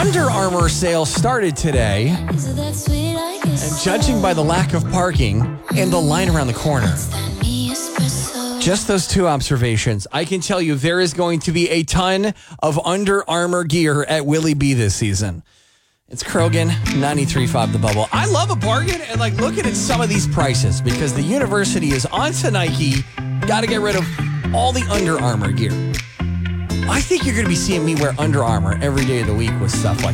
Under Armour sale started today, and judging by the lack of parking and the line around the corner, just those two observations, I can tell you there is going to be a ton of Under Armour gear at Willie B this season. It's Krogan, 93.5 The Bubble. I love a bargain, and looking at some of these prices because the university is on to Nike. Got to get rid of all the Under Armour gear. I think you're going to be seeing me wear Under Armour every day of the week with stuff like